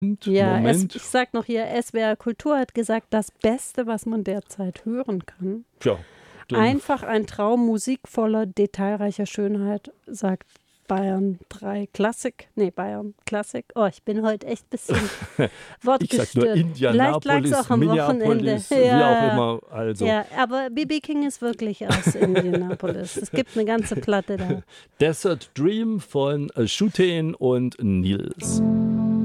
Ja, Moment. ich sag noch hier, SWR Kultur hat gesagt, das Beste, was man derzeit hören kann. Tja, dann Einfach ein Traum musikvoller, detailreicher Schönheit, sagt Bayern 3 Klassik. Nee, Bayern Klassik. Oh, ich bin heute echt ein bisschen ich sag nur wortgestört. Vielleicht lag es Indianapolis, auch am Wochenende. Minneapolis, wie auch immer. Also Ja, aber B.B. King ist wirklich aus Indianapolis. Es gibt eine ganze Platte da. Desert Dream von Schuhten und Nils.